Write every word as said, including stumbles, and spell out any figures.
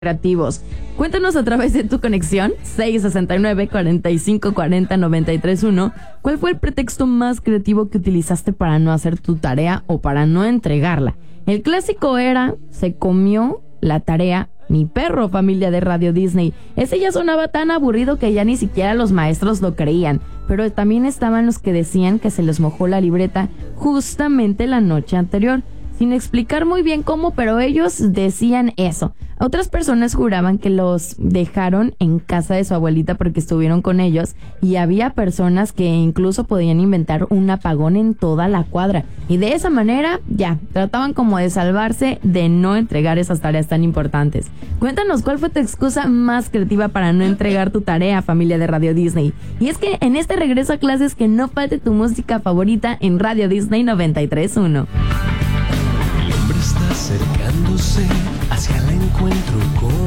creativos. Cuéntanos a través de tu conexión seis sesenta y nueve, cuarenta y cinco, cuarenta, noventa y tres uno cuál fue el pretexto más creativo que utilizaste para no hacer tu tarea o para no entregarla. El clásico era: se comió la tarea mi perro, familia de Radio Disney. Ese ya sonaba tan aburrido que ya ni siquiera los maestros lo creían. Pero también estaban los que decían que se les mojó la libreta justamente la noche anterior, sin explicar muy bien cómo, pero ellos decían eso. Otras personas juraban que los dejaron en casa de su abuelita porque estuvieron con ellos, y había personas que incluso podían inventar un apagón en toda la cuadra, y de esa manera ya trataban como de salvarse de no entregar esas tareas tan importantes. Cuéntanos cuál fue tu excusa más creativa para no entregar tu tarea, familia de Radio Disney. Y es que en este regreso a clases, que no falte tu música favorita en Radio Disney noventa y tres punto uno. Acercándose hacia el encuentro con